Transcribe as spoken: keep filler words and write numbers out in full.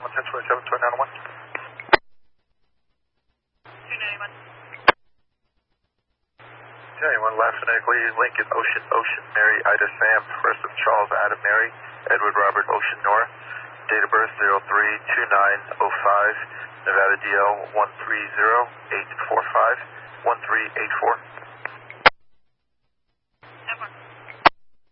ten twenty-seven, two nine one. two ninety-one, last phonetically, Lincoln, Ocean, Ocean, Mary, Ida, Sam, first of Charles, Adam, Mary, Edward, Robert, Ocean, Nora, date of birth zero three two nine oh five, Nevada D L one three zero eight four five, one three eight four.